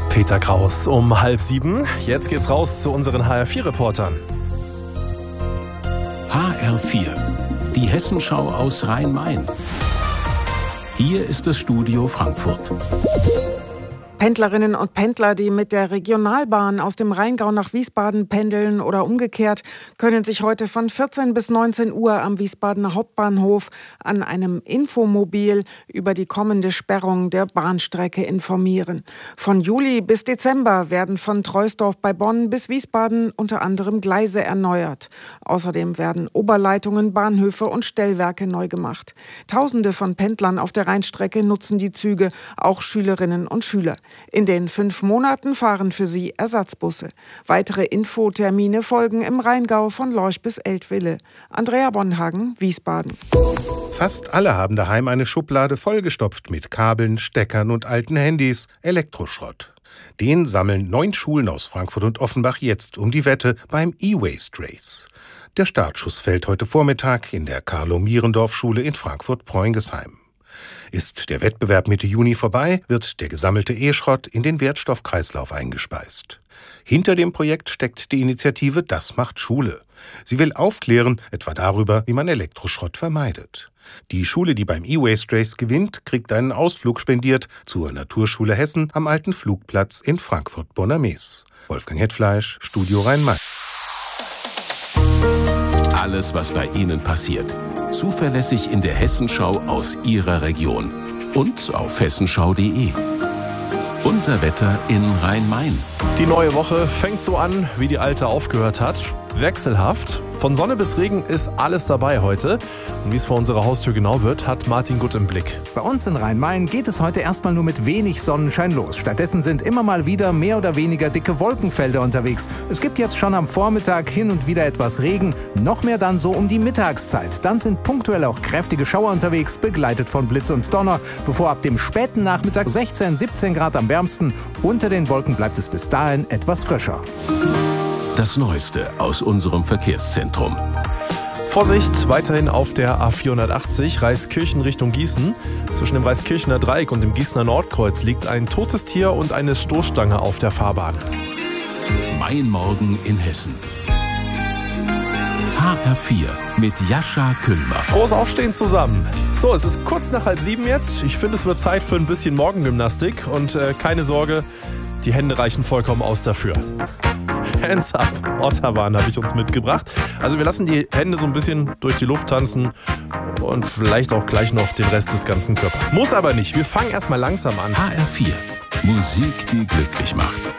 Peter Kraus um 6:30. Jetzt geht's raus zu unseren HR4-Reportern. HR4, die Hessenschau aus Rhein-Main. Hier ist das Studio Frankfurt. Pendlerinnen und Pendler, die mit der Regionalbahn aus dem Rheingau nach Wiesbaden pendeln oder umgekehrt, können sich heute von 14 bis 19 Uhr am Wiesbadener Hauptbahnhof an einem Infomobil über die kommende Sperrung der Bahnstrecke informieren. Von Juli bis Dezember werden von Troisdorf bei Bonn bis Wiesbaden unter anderem Gleise erneuert. Außerdem werden Oberleitungen, Bahnhöfe und Stellwerke neu gemacht. Tausende von Pendlern auf der Rheinstrecke nutzen die Züge, auch Schülerinnen und Schüler. In den 5 Monaten fahren für sie Ersatzbusse. Weitere Infotermine folgen im Rheingau von Lorch bis Eltville. Andrea Bonhagen, Wiesbaden. Fast alle haben daheim eine Schublade vollgestopft mit Kabeln, Steckern und alten Handys, Elektroschrott. Den sammeln 9 Schulen aus Frankfurt und Offenbach jetzt um die Wette beim E-Waste Race. Der Startschuss fällt heute Vormittag in der Carlo-Mierendorf-Schule in Frankfurt-Proingesheim. Ist der Wettbewerb Mitte Juni vorbei, wird der gesammelte E-Schrott in den Wertstoffkreislauf eingespeist. Hinter dem Projekt steckt die Initiative Das macht Schule. Sie will aufklären, etwa darüber, wie man Elektroschrott vermeidet. Die Schule, die beim E-Waste Race gewinnt, kriegt einen Ausflug spendiert zur Naturschule Hessen am alten Flugplatz in Frankfurt-Bonnermees. Wolfgang Hetfleisch, Studio Rhein-Main. Alles, was bei Ihnen passiert. Zuverlässig in der Hessenschau aus Ihrer Region. Und auf hessenschau.de. Unser Wetter in Rhein-Main. Die neue Woche fängt so an, wie die alte aufgehört hat. Wechselhaft. Von Sonne bis Regen ist alles dabei heute. Und wie es vor unserer Haustür genau wird, hat Martin Gutt im Blick. Bei uns in Rhein-Main geht es heute erstmal nur mit wenig Sonnenschein los. Stattdessen sind immer mal wieder mehr oder weniger dicke Wolkenfelder unterwegs. Es gibt jetzt schon am Vormittag hin und wieder etwas Regen, noch mehr dann so um die Mittagszeit. Dann sind punktuell auch kräftige Schauer unterwegs, begleitet von Blitz und Donner, bevor ab dem späten Nachmittag 16, 17 Grad am wärmsten. Unter den Wolken bleibt es bis dahin etwas frischer. Das Neueste aus unserem Verkehrszentrum. Vorsicht, weiterhin auf der A480, Reiskirchen Richtung Gießen. Zwischen dem Reiskirchener Dreieck und dem Gießener Nordkreuz liegt ein totes Tier und eine Stoßstange auf der Fahrbahn. Mein Morgen in Hessen. HR4 mit Jascha Küllmer. Frohes Aufstehen zusammen. So, es ist kurz nach 6:30 jetzt. Ich finde, es wird Zeit für ein bisschen Morgengymnastik. Und keine Sorge, die Hände reichen vollkommen aus dafür. Hands Up, Ottawan habe ich uns mitgebracht. Also wir lassen die Hände so ein bisschen durch die Luft tanzen und vielleicht auch gleich noch den Rest des ganzen Körpers. Muss aber nicht, wir fangen erstmal langsam an. HR4, Musik, die glücklich macht.